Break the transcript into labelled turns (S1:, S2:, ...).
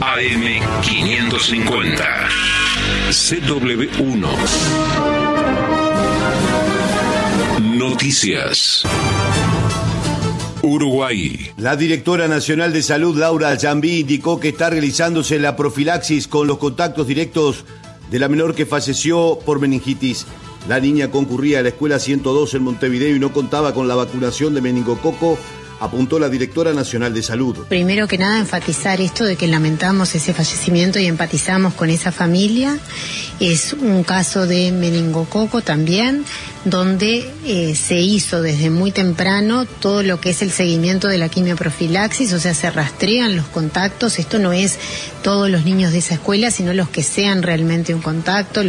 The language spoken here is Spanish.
S1: AM550. CW1. Noticias. Uruguay.
S2: La directora nacional de salud, Laura Jambí, indicó que está realizándose la profilaxis con los contactos directos de la menor que falleció por meningitis. La niña concurría a la escuela 102 en Montevideo y no contaba con la vacunación de meningococo, apuntó la directora nacional de salud.
S3: Primero que nada, enfatizar esto de que lamentamos ese fallecimiento y empatizamos con esa familia. Es un caso de meningococo también, donde se hizo desde muy temprano todo lo que es el seguimiento de la quimioprofilaxis, o sea, se rastrean los contactos. Esto no es todos los niños de esa escuela, sino los que sean realmente un contacto.